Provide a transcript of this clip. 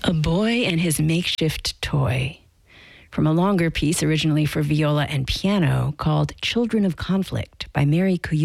A Boy and His Makeshift Toy, from a longer piece originally for viola and piano called Children of Conflict by Mary Kuyuki.